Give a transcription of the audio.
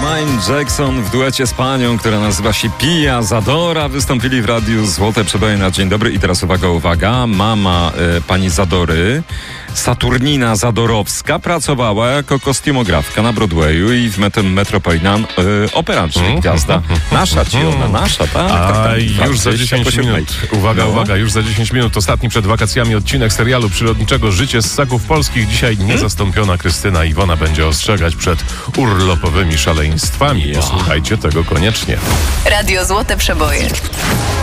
Mine Jackson w duecie z panią, która nazywa się Pia Zadora, wystąpili w radiu Złote Przeboje na Dzień Dobry. I teraz uwaga, mama pani Zadory, Saturnina Zadorowska, pracowała jako kostiumografka na Broadwayu i w Metropolitan Opera, czyli gwiazda. Nasza ci ona, nasza, tak? Już za 10 minut. Uwaga, już za 10 minut. Ostatni przed wakacjami odcinek serialu przyrodniczego Życie z ssaków polskich. Dzisiaj niezastąpiona Krystyna Iwona będzie ostrzegać przed urlopowymi szaleństwami. Posłuchajcie tego koniecznie. Radio Złote Przeboje.